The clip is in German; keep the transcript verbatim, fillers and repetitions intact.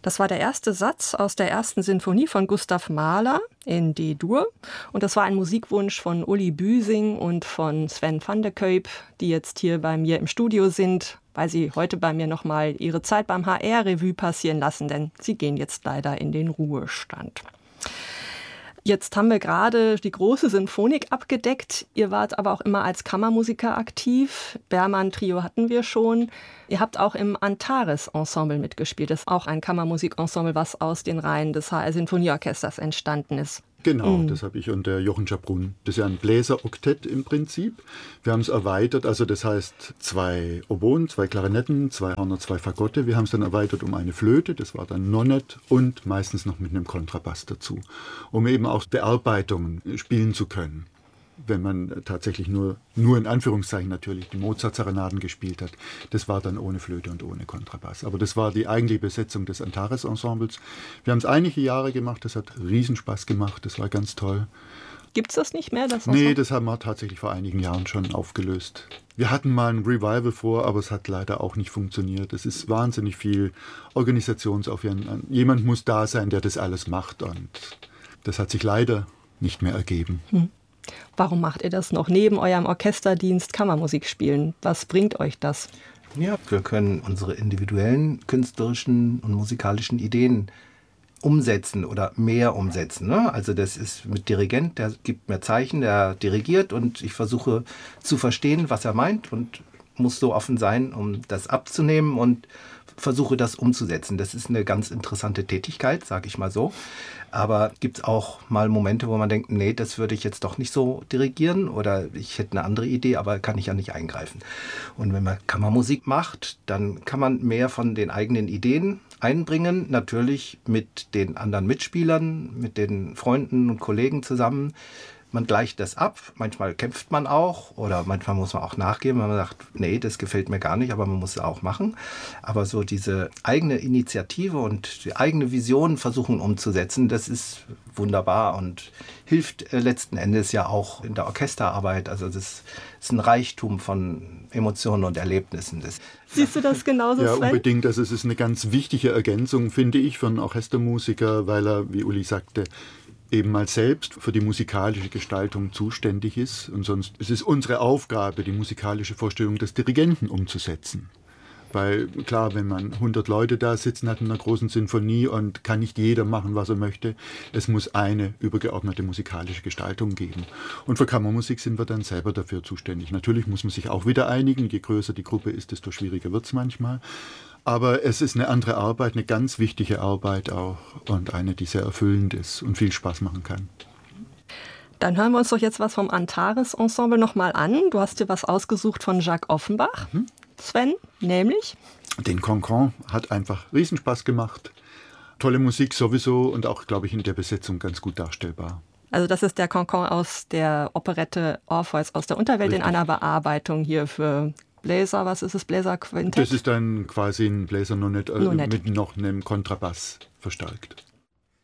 Das war der erste Satz aus der ersten Sinfonie von Gustav Mahler in D-Dur. Und das war ein Musikwunsch von Uli Büsing und von Sven van der Kuyp, die jetzt hier bei mir im Studio sind, weil sie heute bei mir nochmal ihre Zeit beim H R-Revue passieren lassen, denn sie gehen jetzt leider in den Ruhestand. Jetzt haben wir gerade die große Sinfonik abgedeckt. Ihr wart aber auch immer als Kammermusiker aktiv. Berman-Trio hatten wir schon. Ihr habt auch im Antares-Ensemble mitgespielt. Das ist auch ein Kammermusikensemble, was aus den Reihen des H R-Sinfonieorchesters entstanden ist. Genau, mhm. das habe ich und der Jochen Schabrun. Das ist ja ein Bläseroktett im Prinzip. Wir haben es erweitert, also das heißt zwei Oboen, zwei Klarinetten, zwei Hörner, zwei Fagotte. Wir haben es dann erweitert um eine Flöte, das war dann Nonett und meistens noch mit einem Kontrabass dazu, um eben auch Bearbeitungen spielen zu können. Wenn man tatsächlich nur, nur in Anführungszeichen natürlich die Mozart-Serenaden gespielt hat. Das war dann ohne Flöte und ohne Kontrabass. Aber das war die eigentliche Besetzung des Antares-Ensembles. Wir haben es einige Jahre gemacht, das hat Riesenspaß gemacht, das war ganz toll. Gibt es das nicht mehr? Das nee, das haben wir tatsächlich vor einigen Jahren schon aufgelöst. Wir hatten mal ein Revival vor, aber es hat leider auch nicht funktioniert. Es ist wahnsinnig viel Organisationsaufwand. Jemand muss da sein, der das alles macht und das hat sich leider nicht mehr ergeben. Hm. Warum macht ihr das noch neben eurem Orchesterdienst Kammermusik spielen? Was bringt euch das? Ja, wir können unsere individuellen künstlerischen und musikalischen Ideen umsetzen oder mehr umsetzen. Ne? Also das ist mit Dirigent, der gibt mir Zeichen, der dirigiert und ich versuche zu verstehen, was er meint und muss so offen sein, um das abzunehmen und versuche das umzusetzen. Das ist eine ganz interessante Tätigkeit, sage ich mal so. Aber gibt es auch mal Momente, wo man denkt, nee, das würde ich jetzt doch nicht so dirigieren oder ich hätte eine andere Idee, aber kann ich ja nicht eingreifen. Und wenn man Kammermusik macht, dann kann man mehr von den eigenen Ideen einbringen, natürlich mit den anderen Mitspielern, mit den Freunden und Kollegen zusammen. Man gleicht das ab, manchmal kämpft man auch oder manchmal muss man auch nachgeben, wenn man sagt, nee, das gefällt mir gar nicht, aber man muss es auch machen. Aber so diese eigene Initiative und die eigene Vision versuchen umzusetzen, das ist wunderbar und hilft letzten Endes ja auch in der Orchesterarbeit. Also das ist ein Reichtum von Emotionen und Erlebnissen. Das Siehst du das genauso, Ja, Sven? unbedingt. Also es ist eine ganz wichtige Ergänzung, finde ich, für einen Orchestermusiker, weil er, wie Uli sagte, eben mal selbst für die musikalische Gestaltung zuständig ist. Und sonst es ist unsere Aufgabe, die musikalische Vorstellung des Dirigenten umzusetzen. Weil klar, wenn man hundert Leute da sitzen hat in einer großen Sinfonie und kann nicht jeder machen, was er möchte, es muss eine übergeordnete musikalische Gestaltung geben. Und für Kammermusik sind wir dann selber dafür zuständig. Natürlich muss man sich auch wieder einigen. Je größer die Gruppe ist, desto schwieriger wird es manchmal. Aber es ist eine andere Arbeit, eine ganz wichtige Arbeit auch und eine, die sehr erfüllend ist und viel Spaß machen kann. Dann hören wir uns doch jetzt was vom Antares-Ensemble nochmal an. Du hast dir was ausgesucht von Jacques Offenbach. Mhm. Sven, nämlich? Den Cancan hat einfach Riesenspaß gemacht. Tolle Musik sowieso und auch, glaube ich, in der Besetzung ganz gut darstellbar. Also das ist der Cancan aus der Operette Orpheus aus der Unterwelt. Richtig. In einer Bearbeitung hier für Bläser, was ist es, Bläserquintett? Das ist dann quasi ein Bläser Nonett, äh, mit noch einem Kontrabass verstärkt.